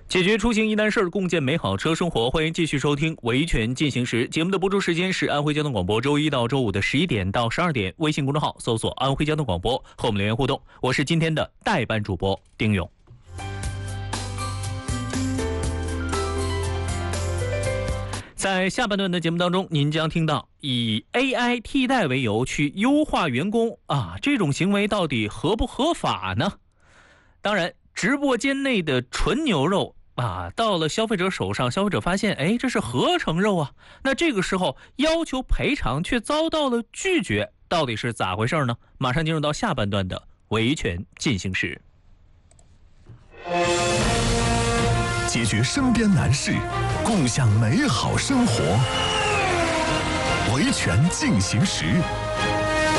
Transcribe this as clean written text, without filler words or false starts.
解决出行疑难事儿，共建美好车生活。欢迎继续收听《维权进行时》节目的播出时间是安徽交通广播周一到周五的11点到12点。微信公众号搜索“安徽交通广播”和我们留言互动。我是今天的代班主播丁勇。在下半段的节目当中，您将听到以 AI 替代为由去优化员工这种行为到底合不合法呢？当然，直播间内的纯牛肉到了消费者手上，消费者发现，这是合成肉啊。那这个时候要求赔偿却遭到了拒绝，到底是咋回事呢？马上进入到下半段的维权进行时。 解决身边难事，共享美好生活。维权进行时。